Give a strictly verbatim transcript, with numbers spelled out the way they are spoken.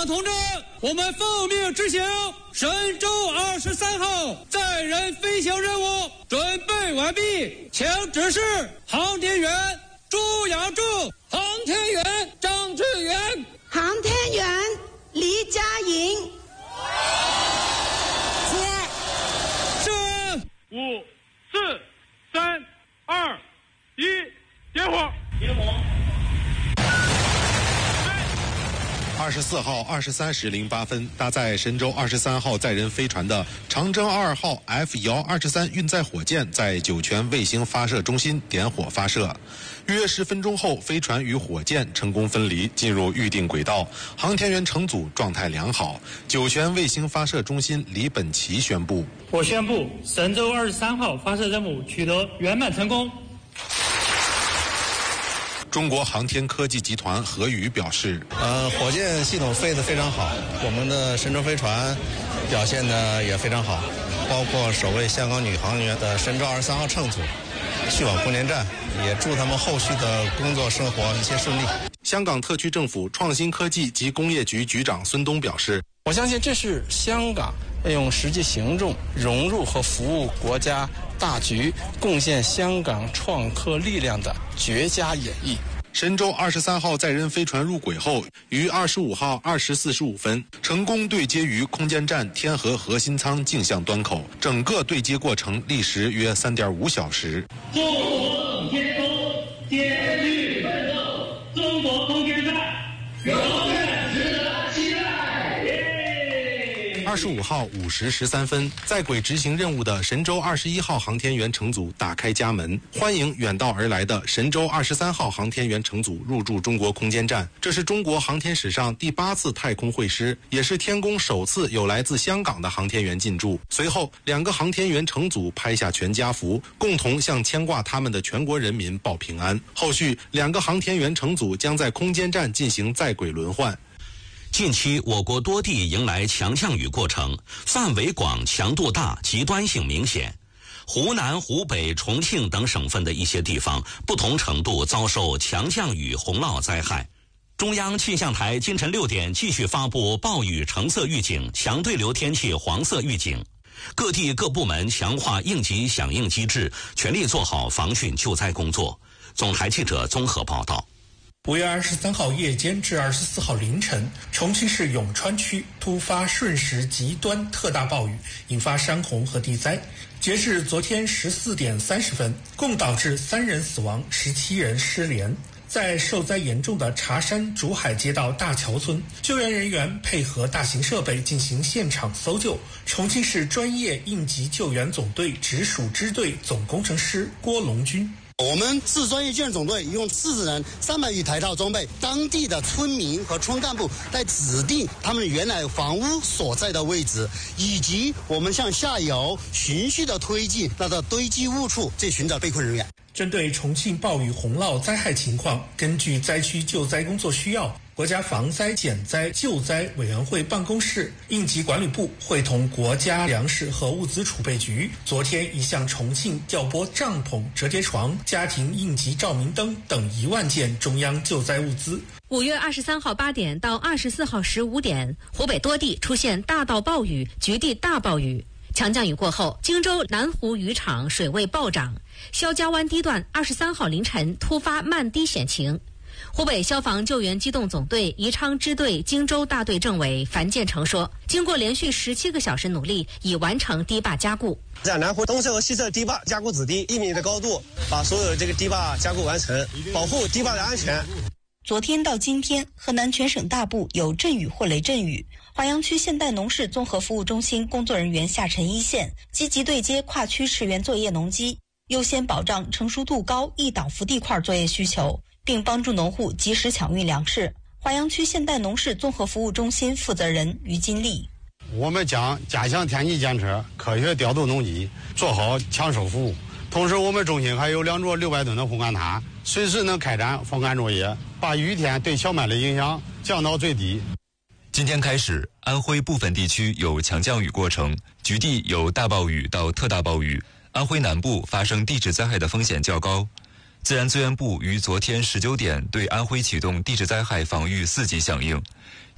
同志，我们奉命执行神舟二十三号载人飞行任务，准备完毕，请指示航天员朱亚柱、航天员张志远、 航天员黎佳莹。 是。 五、四、三、二、一，点火！点火！ 二十四号二十三时零八分，搭载神舟二十三号载人飞船的长征二号 F 遥二十三运载火箭在酒泉卫星发射中心点火发射。约十分钟后，飞船与火箭成功分离，进入预定轨道，航天员乘组状态良好。酒泉卫星发射中心李本奇宣布： 我宣布神舟二十三号发射任务取得圆满成功。 中国航天科技集团何宇表示， 呃，火箭系统飞得非常好，我们的神舟飞船表现得也非常好，包括首位香港女航员的神舟二十三号乘组去往空间站，也祝他们后续的工作生活一切顺利。 香港特区政府创新科技及工业局局长孙东表示， 我相信这是香港用实际行动融入和服务国家大局，贡献香港创科力量的绝佳演绎。 神舟二十三号载人飞船入轨后，于二十五号二时四十五分成功对接于空间站天河核心舱径向端口，整个对接过程历时约三点五小时。 中国天空艰巨奋斗，中国空间站永远值得期待。 二十五号五时十三分，在轨执行任务的神舟二十一号航天员乘组打开家门，欢迎远道而来的神舟二十三号航天员乘组入驻中国空间站。这是中国航天史上第八次太空会师，也是天宫首次有来自香港的航天员进驻。随后，两个航天员乘组拍下全家福，共同向牵挂他们的全国人民报平安。后续，两个航天员乘组将在空间站进行在轨轮换。 近期，我国多地迎来强降雨过程，范围广、强度大、极端性明显。湖南、湖北、重庆等省份的一些地方，不同程度遭受强降雨洪涝灾害。中央气象台今晨六点继续发布暴雨橙色预警、强对流天气黄色预警。各地各部门强化应急响应机制，全力做好防汛救灾工作。总台记者综合报道。 五月二十三号夜间至二十四号凌晨，重庆市永川区突发瞬时极端特大暴雨，引发山洪和地灾。截至昨天十四点三十分，共导致三人死亡，十七人失联。在受灾严重的茶山竹海街道大桥村，救援人员配合大型设备进行现场搜救。重庆市专业应急救援总队直属支队总工程师郭龙军。 我们市专业救援总队用四十人、三百余台套装备，当地的村民和村干部来指定他们原来房屋所在的位置，以及我们向下游循序的推进那个堆积物处，去寻找被困人员。 针对重庆暴雨洪涝灾害情况，根据灾区救灾工作需要，国家防灾减灾救灾委员会办公室、应急管理部会同国家粮食和物资储备局，昨天已向重庆调拨帐篷、折叠床、家庭应急照明灯等一万件中央救灾物资。 五月二十三号八点到二十四号十五点，湖北多地出现大到暴雨、局地大暴雨。强降雨过后，荆州南湖渔场水位暴涨，肖家湾堤段二十三号凌晨突发漫堤险情。湖北消防救援机动总队宜昌支队荆州大队政委樊建成说，经过连续十七个小时努力，已完成堤坝加固。 在南湖东侧和西侧堤坝加固子堤一米的高度，把所有的这个堤坝加固完成，保护堤坝的安全。 昨天到今天，河南全省大部有阵雨或雷阵雨。华阳区现代农事综合服务中心工作人员下沉一线，积极对接跨区驰援作业农机，优先保障成熟度高易倒伏地块作业需求，并帮助农户及时抢运粮食。华阳区现代农事综合服务中心负责人于金丽： 我们将加强天气监测，科学调度农机，做好抢收服务。同时，我们中心还有两座六百吨的烘干塔，随时能开展风干作业，把雨天对小麦的影响降到最低。 今天开始，安徽部分地区有强降雨过程，局地有大暴雨到特大暴雨，安徽南部发生地质灾害的风险较高。自然资源部于昨天十九点对安徽启动地质灾害防御四级响应，